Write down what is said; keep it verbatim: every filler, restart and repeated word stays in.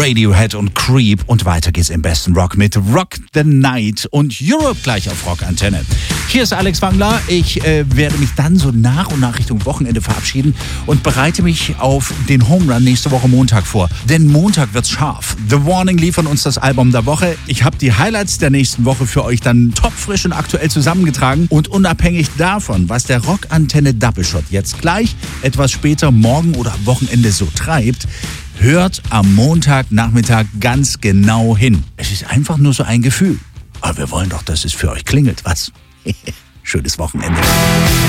Radiohead und Creep. Und weiter geht's im besten Rock mit Rock the Night und Europe gleich auf Rockantenne. Hier ist Alex Wangler. Ich äh, werde mich dann so nach und nach Richtung Wochenende verabschieden und bereite mich auf den Home Run nächste Woche Montag vor. Denn Montag wird's scharf. The Warning liefern uns das Album der Woche. Ich habe die Highlights der nächsten Woche für euch dann topfrisch und aktuell zusammengetragen. Und unabhängig davon, was der Rockantenne Double Shot jetzt gleich etwas später morgen oder am Wochenende so treibt, hört am Montagnachmittag ganz genau hin. Es ist einfach nur so ein Gefühl. Aber wir wollen doch, dass es für euch klingelt, was? Schönes Wochenende.